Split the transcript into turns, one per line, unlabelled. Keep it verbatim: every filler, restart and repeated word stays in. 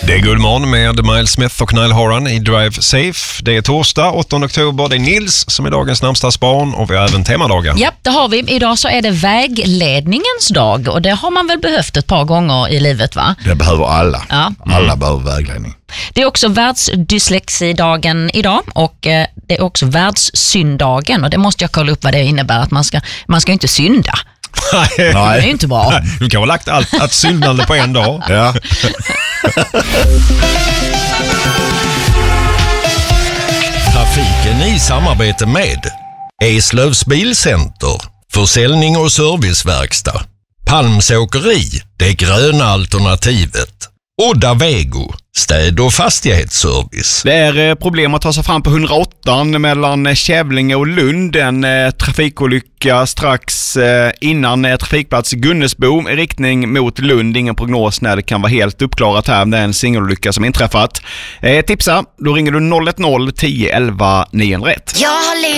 Det är Guldmorgon med Miles Smith och Niall Horan i Drive Safe. Det är torsdag, åttonde oktober. Det är Nils som är dagens namnsdagsbarn och vi har även temadagar.
Ja, det har vi. Idag så är det vägledningens dag och det har man väl behövt ett par gånger i livet, va?
Det behöver alla.
Ja.
Alla
Mm.
behöver vägledning.
Det är också världsdyslexidagen idag och eh, det är också världssyndagen och det måste jag kolla upp vad det innebär. Att man ska, man ska inte synda.
Nej.
Det är ju inte bra.
Du kan ha lagt allt att syndande på en dag.
Ja.
Trafiken i samarbete med Eslövs Bilcenter, försäljning och serviceverkstad, Palmsåkeri, det gröna alternativet, Odda Vego, städ- och fastighetsservice.
Det är problem att ta sig fram på hundraåtta mellan Kävlinge och Lund. En eh, trafikolycka strax eh, innan eh, trafikplats Gunnesbo i riktning mot Lund. Ingen prognos när det kan vara helt uppklarat här. Det är en singelolycka som inträffat. Eh, tipsa, då ringer du noll ett noll tio elva nio ett.
Jag har